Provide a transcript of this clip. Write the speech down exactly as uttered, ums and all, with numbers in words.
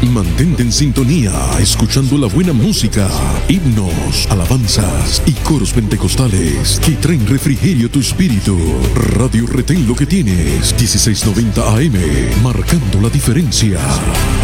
Mantente en sintonía, escuchando la buena música, himnos, alabanzas y coros pentecostales que traen refrigerio a tu espíritu. Radio Retén lo que tienes, dieciséis noventa A M, marcando la diferencia.